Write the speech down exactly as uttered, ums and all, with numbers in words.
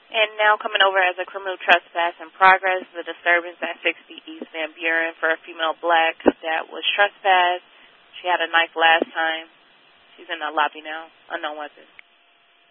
And now coming over as a criminal trespass in progress, the disturbance at sixty East Van Buren for a female black that was trespassed. She had a knife last time. She's in the lobby now. Unknown weapon.